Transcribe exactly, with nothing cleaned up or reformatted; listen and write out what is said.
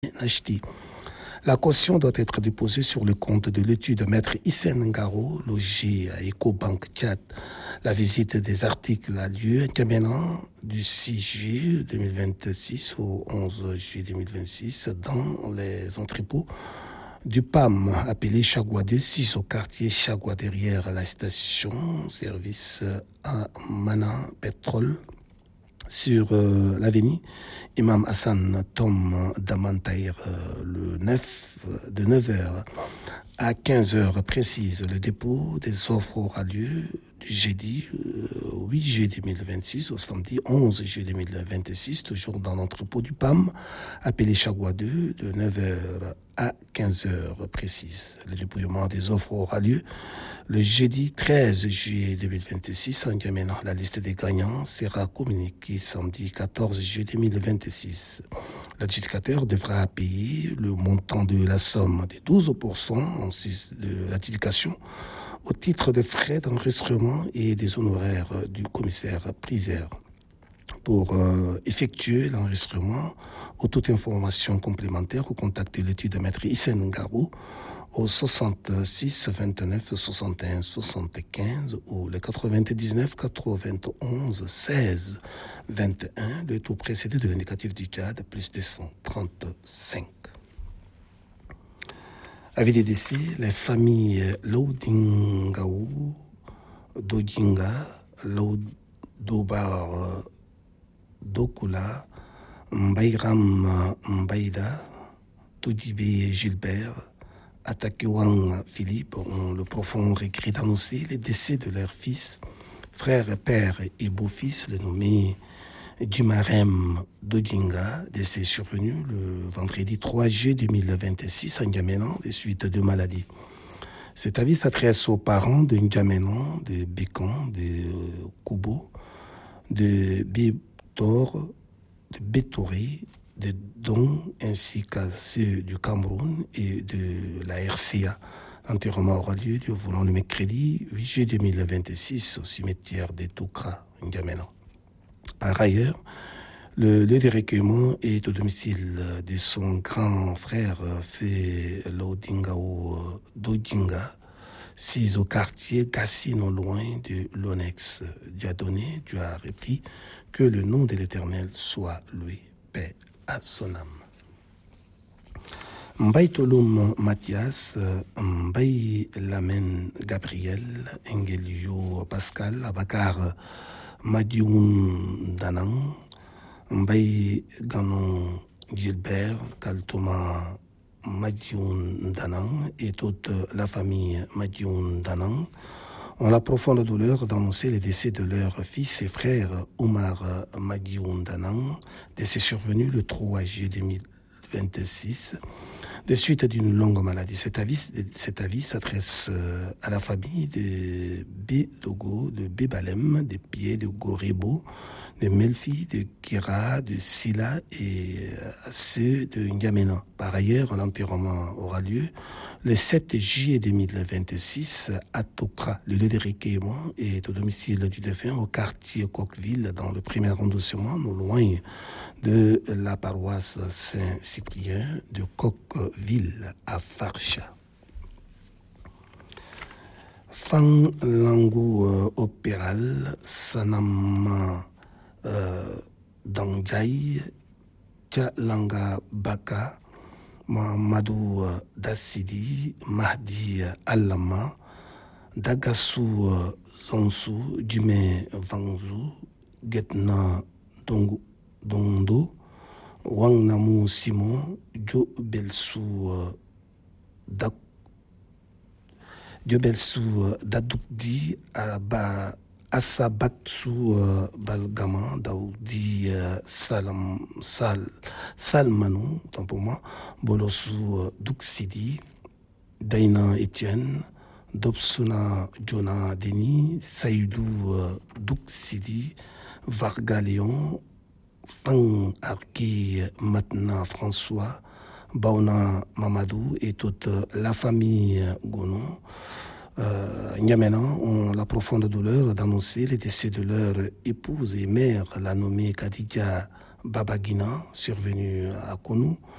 acheté. La caution doit être déposée sur le compte de l'étude Maître Hissène Ngaro, logé à Ecobank Tchad. La visite des articles a lieu à N'Djamena du six juillet deux mille vingt-six au onze juillet deux mille vingt-six dans les entrepôts du P A M appelé Chagua deux, six au quartier Chagua derrière la station service à Mana Pétrole. Sur euh, l'avenue Imam Hassan Tom Damantaïr euh, le neuf, de neuf heures à quinze heures précise. Le dépôt des offres aura lieu du jeudi euh, huit juillet deux mille vingt-six au samedi onze juillet deux mille vingt-six, toujours dans l'entrepôt du P A M, appelé Chagua deux, de neuf heures à quinze heures précise. Le dépouillement des offres aura lieu le jeudi treize juillet deux mille vingt-six en N'Djamena. La liste des gagnants sera communiquée samedi quatorze juillet deux mille vingt-six. L'adjudicateur devra payer le montant de la somme de douze pour cent de l'adjudication au titre des frais d'enregistrement et des honoraires du commissaire priseur. Pour euh, effectuer l'enregistrement ou toute information complémentaire, vous contactez l'étude de Maître Hissène Ngaro au soixante-six vingt-neuf soixante et un soixante-quinze ou le quatre-vingt-dix-neuf quatre-vingt-onze seize vingt et un, le tout précédé de l'indicatif du Tchad, plus deux cent trente-cinq. Avis des décès, les familles Laudingaou, Dodinga, Laudobar, Dokula, Mbayram Mbaïda, Todibé Gilbert, Atakewang Philippe ont le profond regret d'annoncer les décès de leurs fils, frères, pères et beaux-fils, le nommé Djumarem Dodinga, décès survenu le vendredi trois juillet deux mille vingt-six à N'Djamena des suites de maladies. Cet avis s'adresse aux parents de N'Djamena, de Bécan, de Kubo, de Bitor, de Bétoré, de Don ainsi qu'à ceux du Cameroun et de la R C A. L'enterrement aura lieu du volant le mercredi huit juillet deux mille vingt-six au cimetière de Toukra, N'Djamena. Par ailleurs, le lieu de recueillement est au domicile de son grand frère Fé Laudingao Dodinga, six au quartier Gassi, non loin de l'Onex. Dieu a donné, Dieu a repris, que le nom de l'Éternel soit loué. Paix à son âme. Mbaye Toloum Mathias, Mbaye Lamen Gabriel, Engelio Pascal, Abakar Madioun Danang, Mbaye Ganon Gilbert, Kaltoma Madioun Danang et toute la famille Madioun Danang ont la profonde douleur d'annoncer les décès de leurs fils et frères Omar Madioun Danang, décès survenu le trois juillet deux mille vingt-six, de suite d'une longue maladie. Cet avis, cet avis s'adresse à la famille de Bédogo, de Bébalem, des Pieds, de Gorebo, de Melfi, de Kira, de Silla et à ceux de N'Djamena. Par ailleurs, l'enterrement aura lieu le sept juillet deux mille vingt-six à Tokra. Le lieu de recueillement est au domicile du défunt au quartier Coqueville, dans le premier arrondissement, non loin de la paroisse Saint-Cyprien de Coqueville à Farsha. Fang Langu euh, Opéral, Sanama euh, Dangjai, Tchalanga Baka, Mamadou euh, Dassidi, Mahdi euh, Allama, Dagassou euh, Zonsu, Djime Vangzu, Getna Dongu, Dondo, Wangnamu Simon, Jo Belsou euh, Dak Diobelsou Dadoukdi, Aba Asabatsu uh, Balgama, Daoudi uh, Salam, Sal, Salmanou, tant pour moi, Bolosu uh, Douksidi, Daina Etienne, Dobsuna Jona Deni, Saïdou uh, Douksidi, Varga Léon, Fang Arki Matna François, Baona Mamadou et toute la famille Gonon. Euh, N'Djamena ont la profonde douleur d'annoncer les décès de leur épouse et mère, la nommée Kadija Babagina, survenue à Konou,